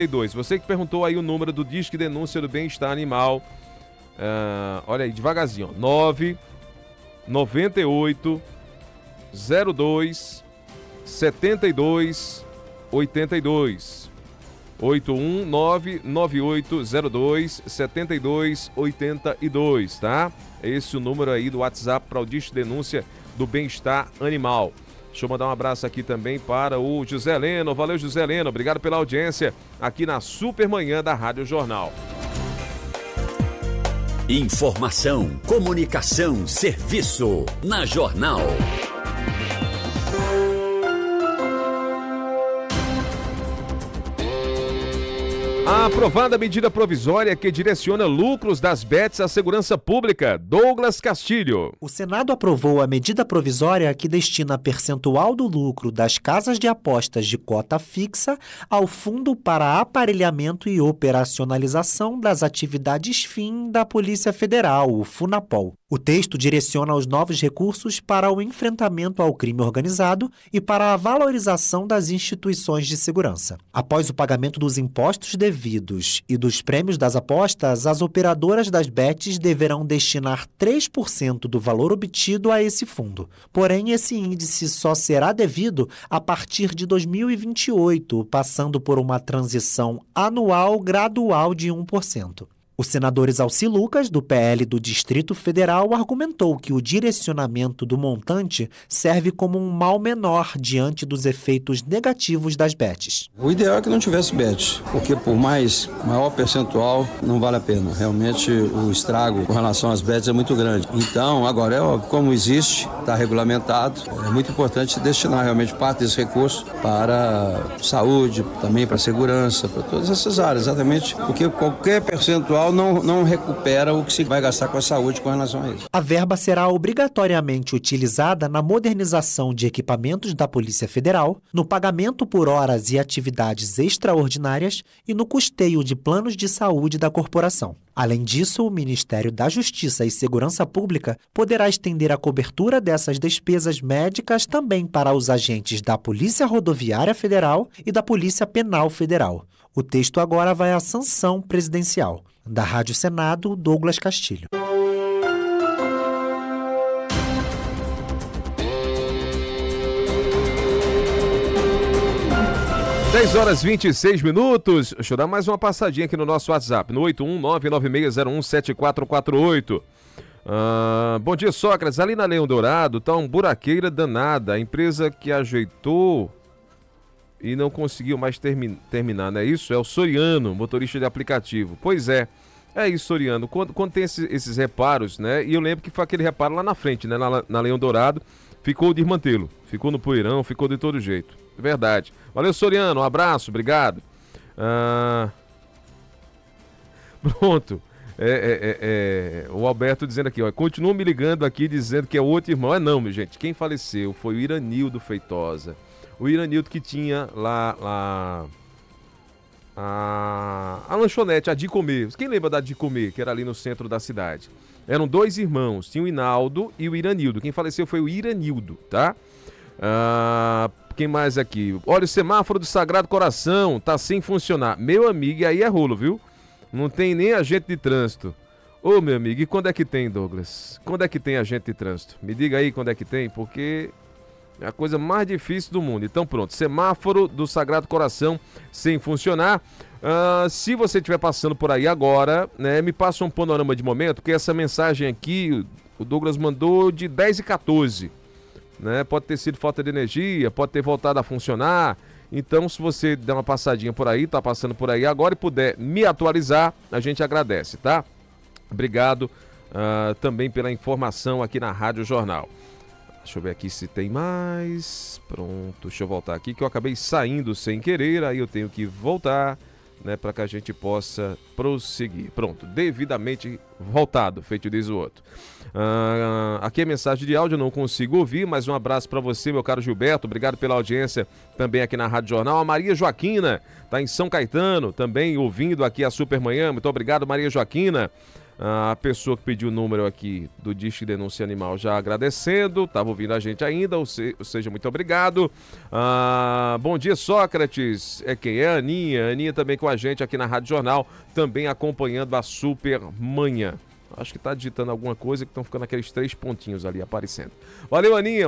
Você que perguntou aí o número do Disque Denúncia do Bem-Estar Animal, olha aí, devagarzinho, ó, 998 02 72 82 8199802 7282, tá? Esse é o número aí do WhatsApp para o Disque Denúncia do Bem-Estar Animal. Deixa eu mandar um abraço aqui também para o José Leno. Valeu, José Leno. Obrigado pela audiência aqui na Supermanhã da Rádio Jornal. Informação, comunicação, serviço na Jornal. A aprovada medida provisória que direciona lucros das bets à segurança pública. Douglas Castilho. O Senado aprovou a medida provisória que destina percentual do lucro das casas de apostas de cota fixa ao Fundo para Aparelhamento e Operacionalização das Atividades FIM da Polícia Federal, o FUNAPOL. O texto direciona os novos recursos para o enfrentamento ao crime organizado e para a valorização das instituições de segurança. Após o pagamento dos impostos devidos e dos prêmios das apostas, as operadoras das bets deverão destinar 3% do valor obtido a esse fundo. Porém, esse índice só será devido a partir de 2028, passando por uma transição anual gradual de 1%. O senador Exalci Lucas, do PL do Distrito Federal, argumentou que o direcionamento do montante serve como um mal menor diante dos efeitos negativos das bets. O ideal é que não tivesse bets, porque por maior percentual não vale a pena. Realmente o estrago com relação às bets é muito grande. Então, agora, como existe, está regulamentado, é muito importante destinar realmente parte desse recurso para saúde, também para segurança, para todas essas áreas, exatamente porque qualquer percentual não recupera o que se vai gastar com a saúde com relação a isso. A verba será obrigatoriamente utilizada na modernização de equipamentos da Polícia Federal, no pagamento por horas e atividades extraordinárias e no custeio de planos de saúde da corporação. Além disso, o Ministério da Justiça e Segurança Pública poderá estender a cobertura dessas despesas médicas também para os agentes da Polícia Rodoviária Federal e da Polícia Penal Federal. O texto agora vai à sanção presidencial. Da Rádio Senado, Douglas Castilho. 10h26. Deixa eu dar mais uma passadinha aqui no nosso WhatsApp, no 81996017448. Bom dia, Sócrates. Ali na Leão Dourado tá um buraqueira danada. A empresa que ajeitou e não conseguiu mais terminar, não é isso? É o Soriano, motorista de aplicativo. Pois é isso, Soriano. Quando tem esses reparos, né? E eu lembro que foi aquele reparo lá na frente, né? Na Leão Dourado, ficou de desmantelo. Ficou no poeirão, ficou de todo jeito. É verdade. Valeu, Soriano. Um abraço, obrigado. Pronto. O Alberto dizendo aqui, ó, continua me ligando aqui dizendo que é outro irmão. Não, meu gente, quem faleceu foi o Iranildo Feitosa. O Iranildo que tinha lá a lanchonete, a de comer. Quem lembra da de comer, que era ali no centro da cidade? Eram dois irmãos, tinha o Inaldo e o Iranildo. Quem faleceu foi o Iranildo, tá? Quem mais aqui? Olha, o semáforo do Sagrado Coração tá sem funcionar. Meu amigo, e aí é rolo, viu? Não tem nem agente de trânsito. Ô, meu amigo, e quando é que tem, Douglas? Quando é que tem agente de trânsito? Me diga aí quando é que tem, porque é a coisa mais difícil do mundo. Então pronto, semáforo do Sagrado Coração sem funcionar. Se você estiver passando por aí agora, né, me passa um panorama de momento, porque essa mensagem aqui, o Douglas mandou de 10h14. Né? Pode ter sido falta de energia, pode ter voltado a funcionar. Então, se você der uma passadinha por aí, tá passando por aí agora e puder me atualizar, a gente agradece, tá? Obrigado também pela informação aqui na Rádio Jornal. Deixa eu ver aqui se tem mais. Pronto, deixa eu voltar aqui que eu acabei saindo sem querer, aí eu tenho que voltar, né, para que a gente possa prosseguir. Pronto, devidamente voltado, feito diz o outro. Aqui é mensagem de áudio, não consigo ouvir, mas um abraço para você, meu caro Gilberto, obrigado pela audiência também aqui na Rádio Jornal. A Maria Joaquina tá em São Caetano, também ouvindo aqui a Supermanhã, muito obrigado, Maria Joaquina. A pessoa que pediu o número aqui do Disque Denúncia Animal já agradecendo, estava ouvindo a gente ainda, ou seja, muito obrigado. Bom dia, Sócrates. É quem? É a Aninha. A Aninha também com a gente aqui na Rádio Jornal, também acompanhando a Super Manhã. Acho que está digitando alguma coisa que estão ficando aqueles 3 pontinhos ali aparecendo. Valeu, Aninha.